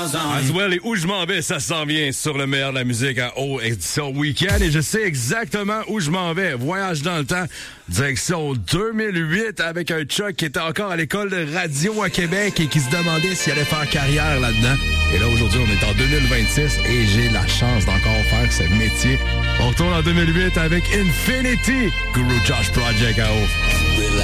Aswell et Où je m'en vais, ça s'en vient sur le meilleur de la musique à haut édition week-end et je sais exactement où je m'en vais. Voyage dans le temps, direction 2008 avec un Chuck qui était encore à l'école de radio à Québec et qui se demandait s'il allait faire carrière là-dedans. Et là, aujourd'hui, on est en 2026 et j'ai la chance d'encore faire ce métier. On retourne en 2008 avec Infinity, Guru Josh Project à haut.